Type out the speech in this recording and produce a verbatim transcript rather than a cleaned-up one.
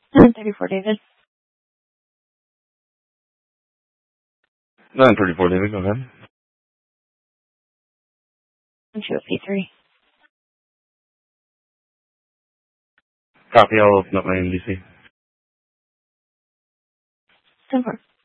nine thirty-four, David. nine thirty-four, David, go ahead. two oh P three. Copy, I'll open up my N B C. ten four.